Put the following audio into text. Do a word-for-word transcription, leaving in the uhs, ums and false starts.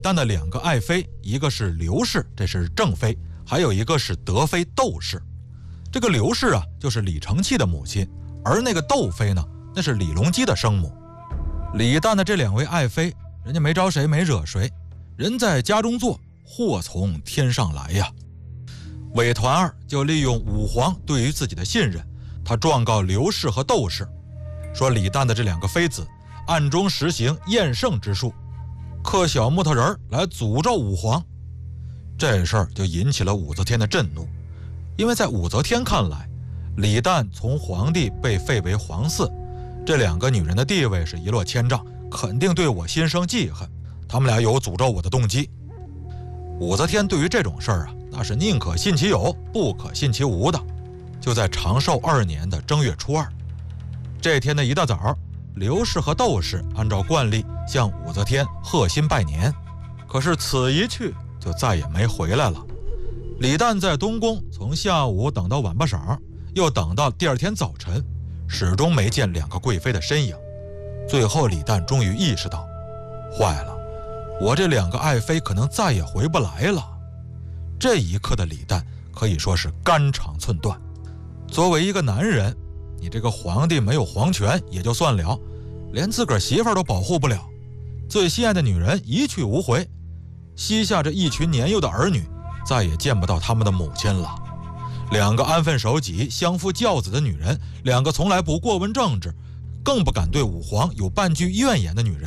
但的两个爱妃，一个是刘氏，这是正妃，还有一个是德妃窦氏。这个刘氏啊，就是李成器的母亲，而那个窦妃呢，那是李隆基的生母。李旦的这两位爱妃，人家没招谁，没惹谁，人在家中坐，祸从天上来呀。韦团儿就利用武皇对于自己的信任，他状告刘氏和窦氏，说李旦的这两个妃子暗中实行厌胜之术，刻小木头人来诅咒武皇。这事儿就引起了武则天的震怒，因为在武则天看来，李旦从皇帝被废为皇嗣，这两个女人的地位是一落千丈，肯定对我心生记恨，他们俩有诅咒我的动机。武则天对于这种事儿啊，那是宁可信其有，不可信其无的。就在长寿二年的正月初二，这天的一大早，刘氏和窦氏按照惯例向武则天贺新拜年，可是此一去就再也没回来了。李旦在东宫从下午等到晚巴晌，又等到第二天早晨，始终没见两个贵妃的身影。最后李旦终于意识到，坏了，我这两个爱妃可能再也回不来了。这一刻的李旦可以说是肝肠寸断。作为一个男人，你这个皇帝没有皇权也就算了，连自个儿媳妇儿都保护不了，最心爱的女人一去无回，膝下这一群年幼的儿女再也见不到他们的母亲了。两个安分守己、相夫教子的女人，两个从来不过问政治，更不敢对武皇有半句怨言的女人，